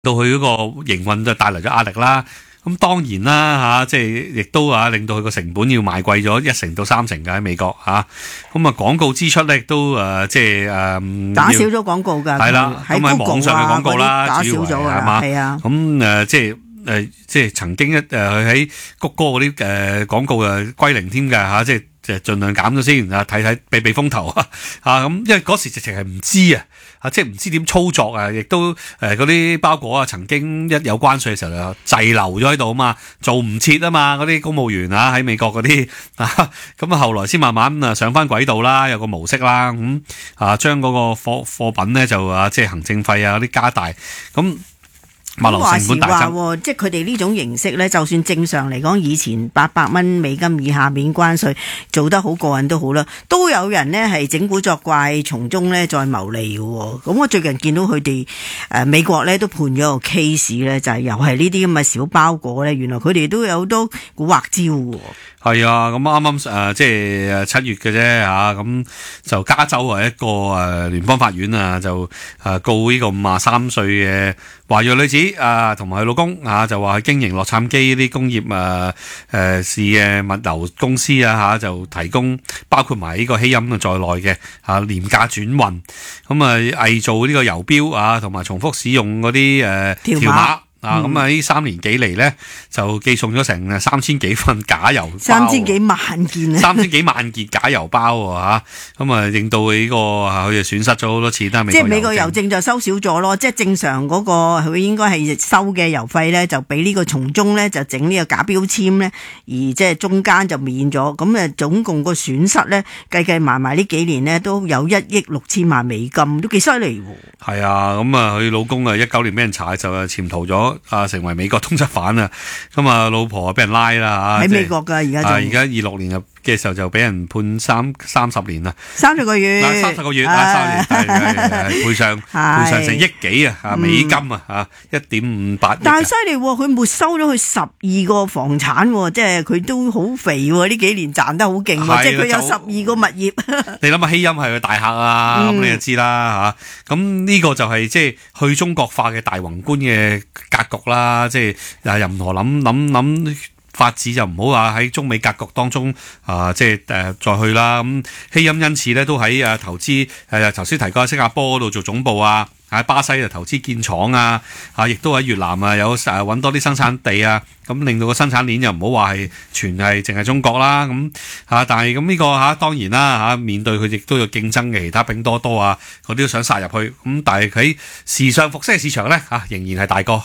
到佢嗰個營運就帶嚟咗壓力啦。咁當然啦即係亦都令到佢個成本要賣貴咗1成到3成嘅喺美國咁廣告支出咧亦都即係打少咗廣告㗎， 係啦，咁喺網上嘅廣告啦， 打少咗㗎嘛，係啊， 咁即係曾經佢喺谷歌嗰啲廣告歸零添㗎即係盡量減咗先睇避風頭咁，因為嗰時直情係唔知即係唔知點操作亦都嗰啲包裹曾經一有關稅嘅時候就滯留咗喺度啊嘛，做唔切啊嘛，嗰啲公務員喺美國嗰啲咁後來先慢慢上翻軌道啦，有個模式啦，咁將嗰個貨品咧就即係行政費嗰啲加大咁。物流成本大增， 即係佢哋呢種形式咧，就算正常嚟講，以前800蚊美金以下免關稅做得好過癮都好啦，都有人呢係整蠱作怪，從中呢再牟利嘅。咁我最近見到佢哋美國呢都判咗個 case 呢，就係又係呢啲咁嘅小包裹呢，原來佢哋都有好多蠱惑招喎。 係咁啱啱即係7月嘅啫咁就加州一個聯邦法院就告呢個53歲嘅華裔女子同埋佢老公就話經營洛杉磯啲工業市嘅物流公司就提供包括埋呢個希音在內嘅廉價轉運，咁偽造呢個郵標同埋重複使用嗰啲條碼。咁呢3年幾嚟咧，就寄送咗成3000幾份假郵包 ，3000幾萬件 ，3000幾萬件假郵包咁令到呢個佢哋損失咗好多錢啦。 即係美國郵政就收少咗咯，即係正常嗰個佢應該係收嘅郵費咧，就俾呢個從中咧就整呢個假標籤咧，而即係中間就免咗，咁總共個損失咧計埋呢幾年咧都有1億6千萬美金，都幾犀利喎。 係咁佢老公19年俾人查就潛逃咗。成為美國通緝犯咁老婆俾人拉啦喺美國㗎，而家 26年嘅時候就俾人判30年啦 ，30個月 ，30個月3年，賠償成億幾美金1.58億。 但係犀利喎，佢沒收咗佢12個房產喎，即係佢都好肥喎，呢幾年賺得好勁喎，即係佢有12個物業。 你諗下希音係佢大客咁你就知啦咁呢個就係即係去中國化嘅大宏觀嘅格局啦，即係任何諗法子就唔好話喺中美格局當中即係再去啦。咁希音因此咧都喺投資頭先提過喺新加坡嗰度做總部喺巴西就投資建廠亦都喺越南有揾多啲生產地咁令到個生產鏈又唔好話係全係淨係中國啦。咁但係咁呢個當然啦面對佢亦都有競爭嘅其他拼多多嗰啲都想殺入去。咁但係喺時尚服飾嘅市場咧仍然係大哥。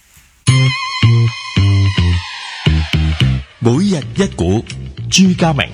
每日一股，朱家明。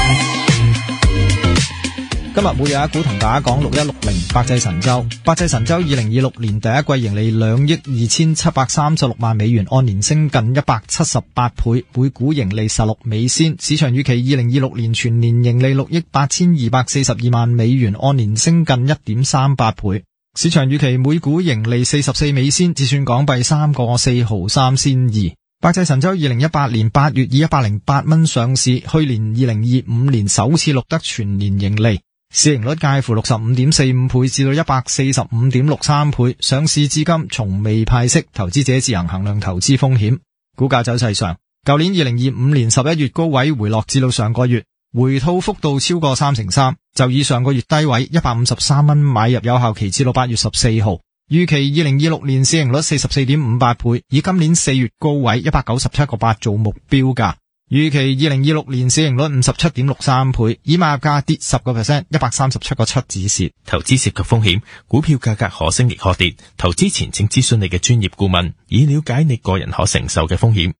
今日每日一股同大家講6160百濟神州。百濟神州2026年第一季盈利2億2736萬美元，按年升近178倍，每股盈利16美仙。市場預期2026年全年盈利6億8242萬美元，按年升近1.38倍。市場預期每股盈利44美仙，折算港幣3個4毫3仙2。百濟神州2018年8月以108蚊上市，去年2025年首次錄得全年盈利，市盈率介乎 65.45 倍至到 145.63 倍，上市至今從未派息，投資者自行衡量投資風險。股價走勢上，舊年2025年11月高位回落至到上個月，回吐幅度超過3%，就以上個月低位153蚊買入有效期至到8月14號。預期2026年市盈率 44.58 倍，以今年4月高位 197.8 做目標價。預期2026年市盈率 57.63 倍，以買入價跌 10% 137.7 止蝕。 投資涉及風險，股票價格可升亦可跌，投資前請諮詢你嘅專業顧問，以了解你個人可承受嘅風險。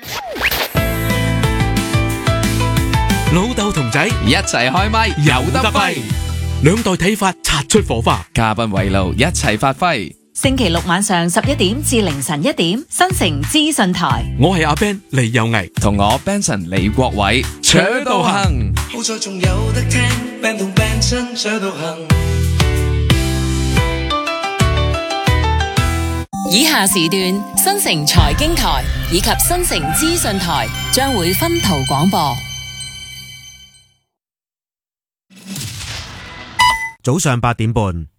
老豆同仔一齊開咪，有得揮，兩代睇法擦出火花，嘉賓圍爐一齊發揮。 星期六晚上11點至凌晨1點，新城資訊台。 我係阿 Ben 李有毅，同我 Benson 李國偉，扯到行。好在仲有得聽 Ben 同 Benson 扯到行。 以下時段新城財經台以及新城資訊台將會分途廣播。 早上8點半。